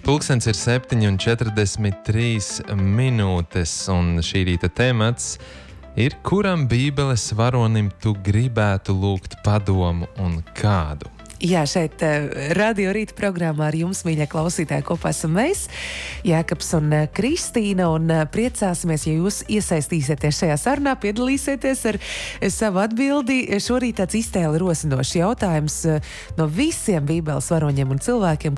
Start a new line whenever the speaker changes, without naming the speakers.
Pulkstens ir 7:43 minūtes, un šī rīta temats ir, kuram Bībeles varonim tu gribētu lūgt padomu un kādu?
Jā, šeit Radio Rīta programmā ar jums, mīļie klausītāji, kopā esam mēs, Jēkabs un Kristīna, un priecāsimies, ja jūs iesaistīsieties šajā sarunā, piedalīsieties ar savu atbildi. Šorīt tāds iztēli rosinošs jautājums no visiem Bībeles varoņiem un cilvēkiem,